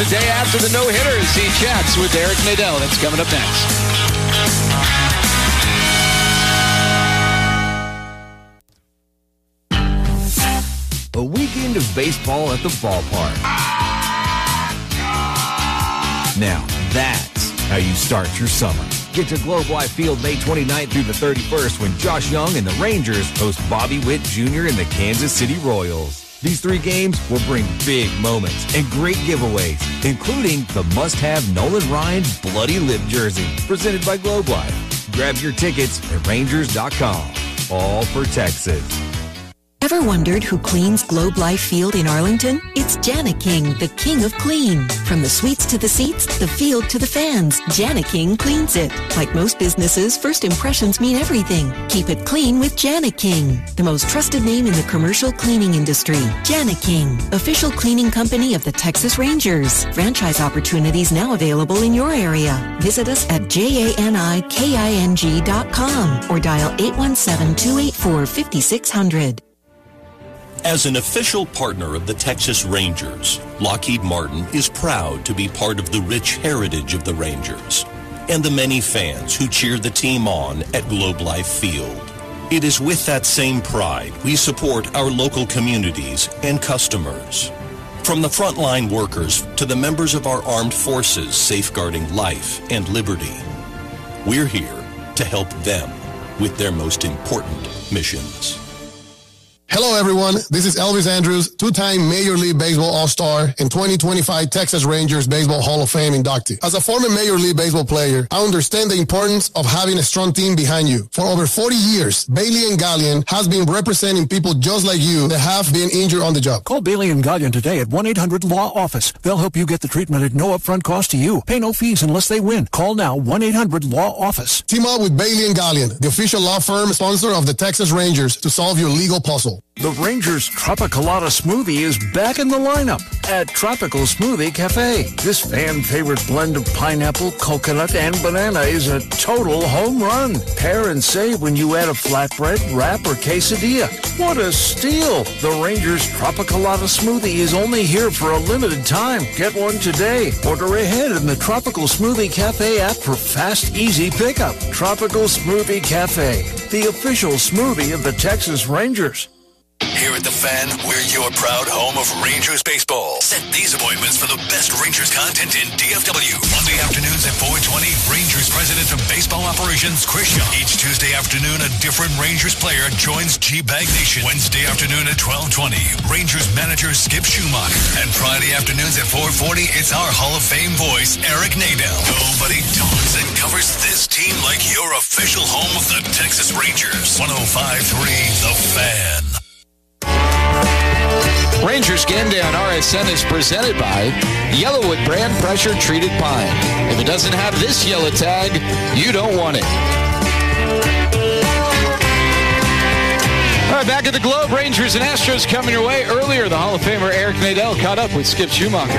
The day after the no-hitters, he chats with Eric Nadel. That's coming up next. A weekend of baseball at the ballpark. Now, that's how you start your summer. Get to Globe Life Field May 29th through the 31st when Josh Young and the Rangers host Bobby Witt Jr. and the Kansas City Royals. These 3 games will bring big moments and great giveaways, including the must-have Nolan Ryan Bloody Lip jersey, presented by Globe Life. Grab your tickets at Rangers.com. All for Texas. Ever wondered who cleans Globe Life Field in Arlington? It's Jana King, the king of clean. From the suites to the seats, the field to the fans, Jana King cleans it. Like most businesses, first impressions mean everything. Keep it clean with Jana King, the most trusted name in the commercial cleaning industry. Jana King, official cleaning company of the Texas Rangers. Franchise opportunities now available in your area. Visit us at JANIKING.com or dial 817-284-5600. As an official partner of the Texas Rangers, Lockheed Martin is proud to be part of the rich heritage of the Rangers and the many fans who cheer the team on at Globe Life Field. It is with that same pride we support our local communities and customers. From the frontline workers to the members of our armed forces safeguarding life and liberty, we're here to help them with their most important missions. Hello, everyone. This is Elvis Andrews, 2-time Major League Baseball All-Star and 2025 Texas Rangers Baseball Hall of Fame inductee. As a former Major League Baseball player, I understand the importance of having a strong team behind you. For over 40 years, Bailey & Gallion has been representing people just like you that have been injured on the job. Call Bailey & Gallion today at 1-800-LAW-OFFICE. They'll help you get the treatment at no upfront cost to you. Pay no fees unless they win. Call now, 1-800-LAW-OFFICE. Team up with Bailey & Gallion, the official law firm sponsor of the Texas Rangers, to solve your legal puzzle. The Rangers Tropicalata Smoothie is back in the lineup at Tropical Smoothie Cafe. This fan-favorite blend of pineapple, coconut, and banana is a total home run. Pair and save when you add a flatbread, wrap, or quesadilla. What a steal! The Rangers Tropicalata Smoothie is only here for a limited time. Get one today. Order ahead in the Tropical Smoothie Cafe app for fast, easy pickup. Tropical Smoothie Cafe, the official smoothie of the Texas Rangers. Here at The Fan, we're your proud home of Rangers baseball. Set these appointments for the best Rangers content in DFW. Monday afternoons at 4:20, Rangers President of Baseball Operations, Chris Young. Each Tuesday afternoon, a different Rangers player joins G-Bag Nation. Wednesday afternoon at 12:20, Rangers manager Skip Schumacher. And Friday afternoons at 4:40, it's our Hall of Fame voice, Eric Nadel. Nobody talks and covers this team like your official home of the Texas Rangers. 105.3 The Fan. Rangers Game Day on RSN is presented by Yellowwood brand pressure treated pine. If it doesn't have this yellow tag, you don't want it. All right, back at the Globe, Rangers and Astros coming your way. Earlier, the Hall of Famer Eric Nadel caught up with Skip Schumacher.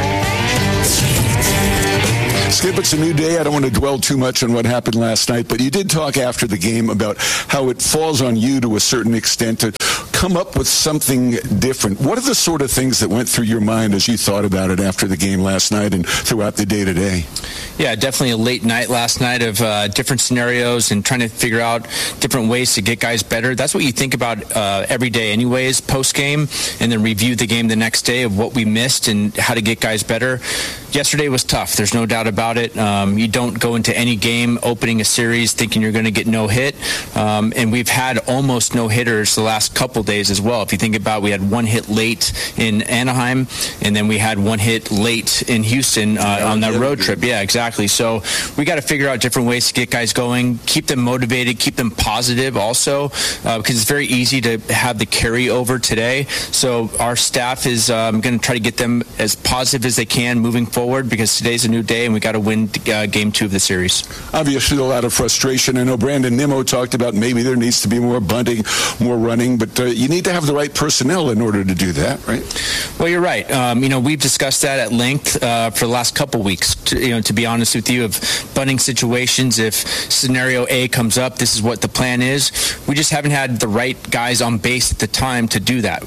Skip, it's a new day. I don't want to dwell too much on what happened last night, but you did talk after the game about how it falls on you to a certain extent to come up with something different. What are the sort of things that went through your mind as you thought about it after the game last night and throughout the day today? Yeah, definitely a late night last night of different scenarios and trying to figure out different ways to get guys better. That's what you think about every day anyways, post-game, and then review the game the next day of what we missed and how to get guys better. Yesterday was tough. There's no doubt about it. You don't go into any game opening a series thinking you're going to get no hit. And we've had almost no hitters the last couple days as well. If you think about it, we had one hit late in Anaheim, and then we had one hit late in Houston on that road trip. Yeah, exactly. So we got to figure out different ways to get guys going, keep them motivated, keep them positive also, because it's very easy to have the carryover today. So our staff is going to try to get them as positive as they can moving forward, because today's a new day and we got to win game 2 of the series. Obviously a lot of frustration. I know Brandon Nimmo talked about maybe there needs to be more bunting, more running, but you need to have the right personnel in order to do that, right? Well, you're right. We've discussed that at length for the last couple weeks. To be honest with you, of bunting situations, if scenario A comes up, this is what the plan is. We just haven't had the right guys on base at the time to do that.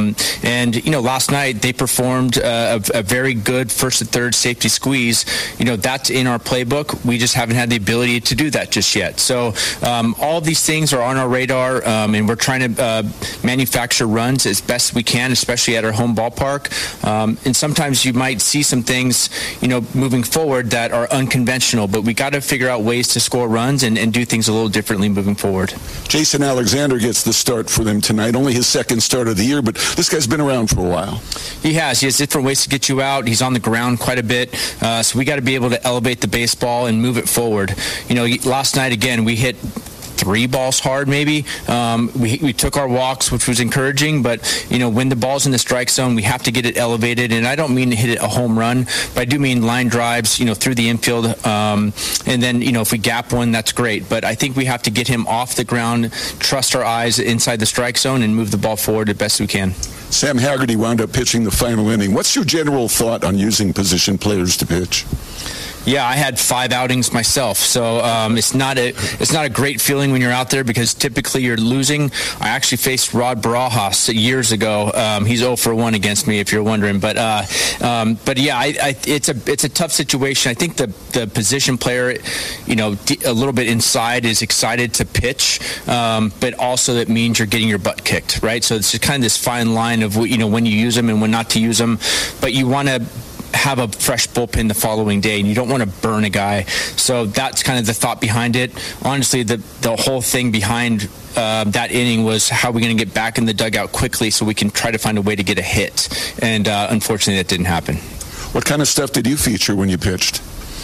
Last night they performed a very good first and third safety squeeze. That's in our playbook. We just haven't had the ability to do that just yet. So all of these things are on our radar, and we're trying to manufacture runs as best we can, especially at our home ballpark. And sometimes you might see some things, moving forward that are unconventional, but we got to figure out ways to score runs and do things a little differently moving forward. Jason Alexander gets the start for them tonight, only his second start of the year, but this guy's been around for a while. He has different ways to get you out. He's on the ground quite a bit, so we got to be able to elevate the baseball and move it forward. Last night, again, we hit 3 balls hard maybe. We took our walks, which was encouraging, but when the ball's in the strike zone, we have to get it elevated, and I don't mean to hit it a home run, but I do mean line drives through the infield, and then if we gap one, that's great, but I think we have to get him off the ground, trust our eyes inside the strike zone, and move the ball forward as best we can. Sam Haggerty wound up pitching the final inning. What's your general thought on using position players to pitch? Yeah, I had 5 outings myself, so it's not a great feeling when you're out there because typically you're losing. I actually faced Rod Barajas years ago. He's 0 for 1 against me, if you're wondering. But yeah, it's a tough situation. I think the position player, a little bit inside is excited to pitch, but also that means you're getting your butt kicked, right? So it's just kind of this fine line of when you use them and when not to use them, but you want to have a fresh bullpen the following day, and you don't want to burn a guy. So that's kind of the thought behind it. Honestly, the whole thing behind that inning was how are we going to get back in the dugout quickly so we can try to find a way to get a hit. And unfortunately, that didn't happen. What kind of stuff did you feature when you pitched?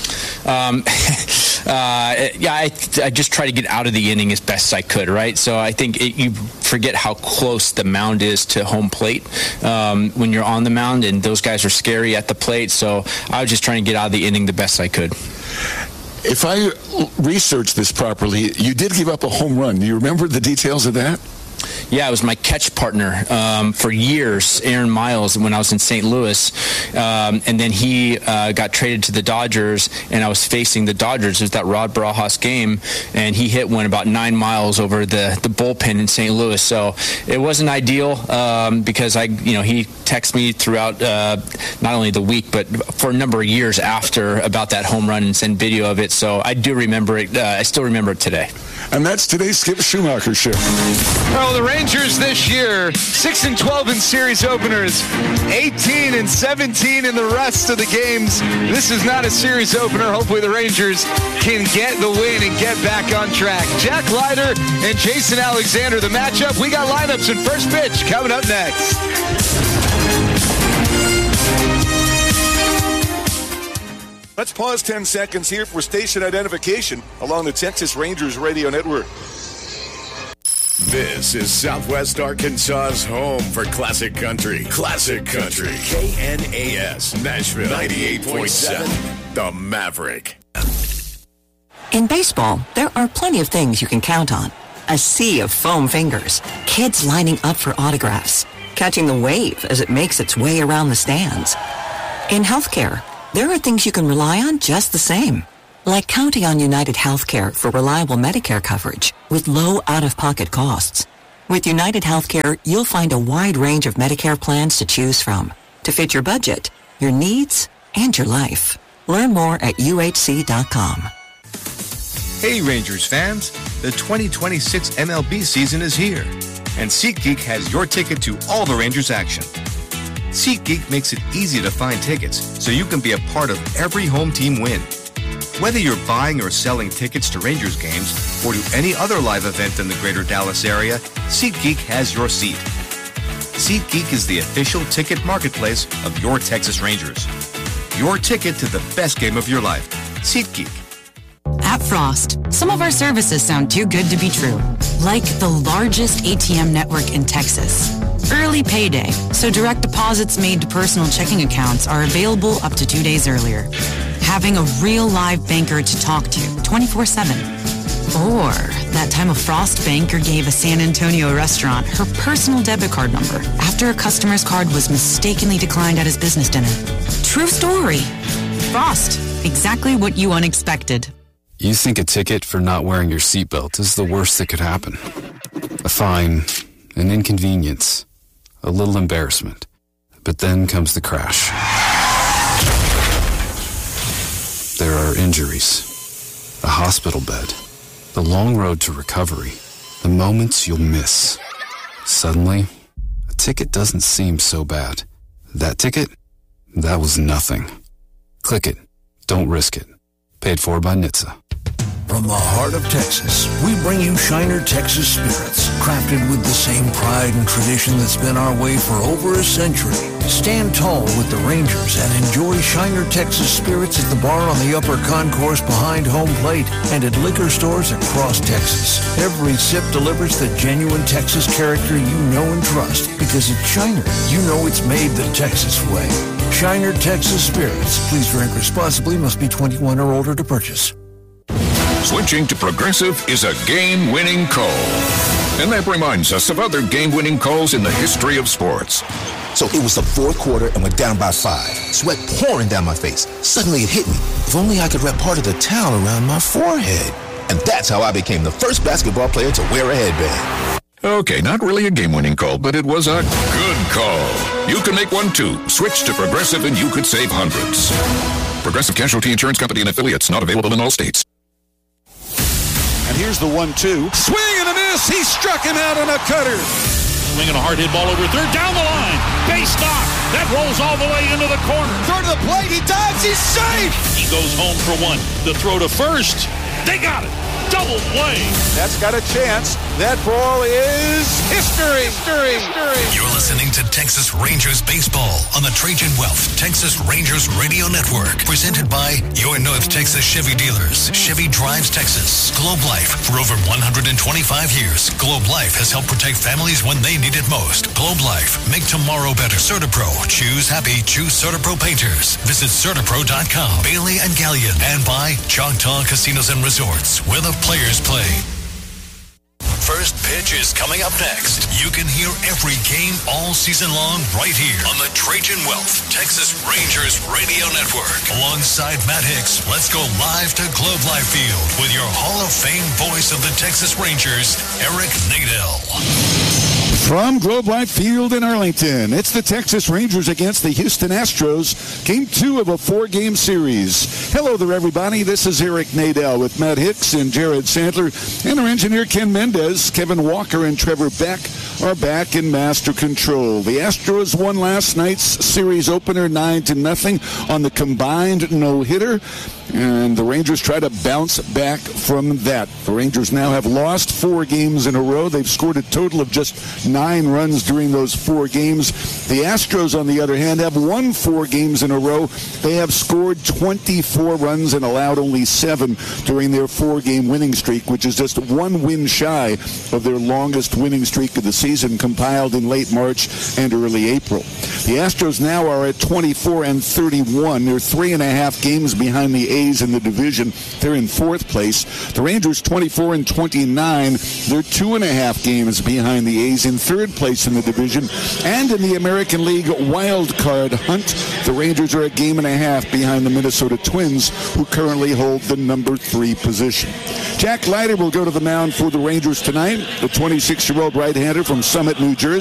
I just try to get out of the inning as best I could, right? So I think you forget how close the mound is to home plate when you're on the mound, and those guys are scary at the plate. So I was just trying to get out of the inning the best I could. If I researched this properly, you did give up a home run. Do you remember the details of that? Yeah, it was my catch partner for years, Aaron Miles, when I was in St. Louis. And then he got traded to the Dodgers, and I was facing the Dodgers. It was that Rod Barajas game, and he hit one about 9 miles over the bullpen in St. Louis. So it wasn't ideal because he texted me throughout not only the week, but for a number of years after about that home run and sent video of it. So I do remember it. I still remember it today. And that's today's Skip Schumacher Show. Well, the Rangers this year, 6-12 in series openers, 18-17 in the rest of the games. This is not a series opener. Hopefully the Rangers can get the win and get back on track. Jack Leiter and Jason Alexander, the matchup. We got lineups and first pitch coming up next. Let's pause 10 seconds here for station identification along the Texas Rangers radio network. This is Southwest Arkansas's home for classic country. Classic country. KNAS, Nashville 98.7, The Maverick. In baseball, there are plenty of things you can count on. A sea of foam fingers, kids lining up for autographs, catching the wave as it makes its way around the stands. In healthcare, there are things you can rely on just the same, like counting on United Healthcare for reliable Medicare coverage with low out-of-pocket costs. With United Healthcare, you'll find a wide range of Medicare plans to choose from to fit your budget, your needs, and your life. Learn more at UHC.com. Hey Rangers fans, the 2026 MLB season is here, and SeatGeek has your ticket to all the Rangers action. SeatGeek makes it easy to find tickets so you can be a part of every home team win. Whether you're buying or selling tickets to Rangers games or to any other live event in the greater Dallas area, SeatGeek has your seat. SeatGeek is the official ticket marketplace of your Texas Rangers. Your ticket to the best game of your life. SeatGeek. At Frost, some of our services sound too good to be true. Like the largest ATM network in Texas. Early payday, so direct deposits made to personal checking accounts are available up to 2 days earlier. Having a real live banker to talk to 24/7. Or that time a Frost banker gave a San Antonio restaurant her personal debit card number after a customer's card was mistakenly declined at his business dinner. True story. Frost. Exactly what you unexpected. You think a ticket for not wearing your seatbelt is the worst that could happen. A fine, an inconvenience, a little embarrassment. But then comes the crash. There are injuries, a hospital bed, the long road to recovery, the moments you'll miss. Suddenly, a ticket doesn't seem so bad. That ticket? That was nothing. Click it. Don't risk it. Paid for by NHTSA. From the heart of Texas, we bring you Shiner Texas Spirits, crafted with the same pride and tradition that's been our way for over a century. Stand tall with the Rangers and enjoy Shiner Texas Spirits at the bar on the upper concourse behind home plate and at liquor stores across Texas. Every sip delivers the genuine Texas character you know and trust, because at Shiner, you know it's made the Texas way. Shiner Texas Spirits. Please drink responsibly. Must be 21 or older to purchase. Switching to Progressive is a game-winning call. And that reminds us of other game-winning calls in the history of sports. So it was the fourth quarter and we're down by 5. Sweat pouring down my face. Suddenly it hit me. If only I could wrap part of the towel around my forehead. And that's how I became the first basketball player to wear a headband. Okay, not really a game-winning call, but it was a good call. You can make one too. Switch to Progressive and you could save hundreds. Progressive Casualty Insurance Company and affiliates, not available in all states. And here's the 1-2. Swing and a miss. He struck him out on a cutter. Swinging a hard hit ball over third, down the line. Base stop. That rolls all the way into the corner. Throw to the plate. He dives. He's safe. He goes home for one. The throw to first. They got it. Double play. That's got a chance. That ball is history. You're listening to Texas Rangers baseball on the Trajan Wealth Texas Rangers Radio Network. Presented by your North Texas Chevy dealers. Chevy drives Texas. Globe Life. For over 125 years, Globe Life has helped protect families when they need it most. Globe Life. Make tomorrow better. CertaPro. Choose happy. Choose CertaPro painters. Visit CertaPro.com. Bailey and Gallion. And by Choctaw Casinos and Resorts, where the players play. First pitch is coming up next. You can hear every game all season long right here on the Trajan Wealth Texas Rangers Radio Network. Alongside Matt Hicks, let's go live to Globe Life Field with your Hall of Fame voice of the Texas Rangers, Eric Nadel. From Globe Life Field in Arlington, it's the Texas Rangers against the Houston Astros, Game 2 of a 4-game series. Hello there, everybody. This is Eric Nadel with Matt Hicks and Jared Sandler, and our engineer Ken Mendez. Kevin Walker and Trevor Beck are back in master control. The Astros won last night's series opener 9-0 on the combined no-hitter, and the Rangers try to bounce back from that. The Rangers now have lost 4 games in a row. They've scored a total of just 9 runs during those 4 games. The Astros, on the other hand, have won 4 games in a row. They have scored 24 runs and allowed only 7 during their 4-game winning streak, which is just 1 win shy of their longest winning streak of the season, compiled in late March and early April. The Astros now are at 24-31. They're 3.5 games behind the A's in the division. They're in 4th place. The Rangers 24-29. They're 2.5 games behind the A's in 3rd place in the division. And in the American League wild card hunt, the Rangers are a game and a half behind the Minnesota Twins, who currently hold the number 3 position. Jack Leiter will go to the mound for the Rangers tonight. The 26-year-old right-hander from Summit, New Jersey